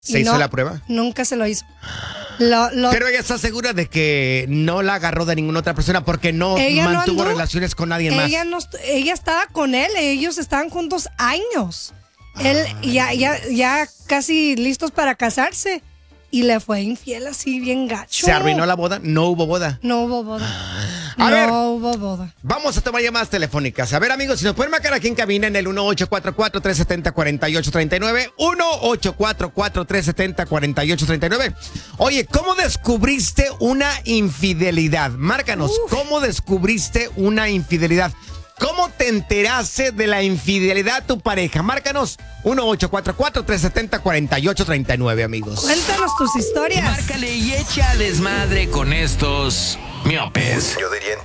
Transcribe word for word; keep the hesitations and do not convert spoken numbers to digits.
¿Se hizo no, la prueba? Nunca se lo hizo. Lo, lo, Pero ella está segura de que no la agarró de ninguna otra persona porque no ella mantuvo no anduvo, relaciones con nadie ella más. No, ella estaba con él, ellos estaban juntos años. Él ya, ya, ya casi listos para casarse. Y le fue infiel así bien gacho. ¿Se arruinó la boda? No hubo boda. No hubo boda. A no ver, hubo boda. Vamos a tomar llamadas telefónicas. A ver, amigos, si nos pueden marcar aquí en cabina en el uno ocho cuatro cuatro, tres siete cero, cuatro ocho tres nueve. uno ocho cuatro cuatro, tres siete cero, cuatro ocho tres nueve. Oye, ¿cómo descubriste una infidelidad? Márcanos, Uf. ¿Cómo descubriste una infidelidad? ¿Cómo te enteraste de la infidelidad de tu pareja? Márcanos uno ocho cuatro cuatro, tres siete cero, cuatro ocho tres nueve, amigos. Cuéntanos tus historias. Márcale y echa desmadre con estos miopes. Yo diría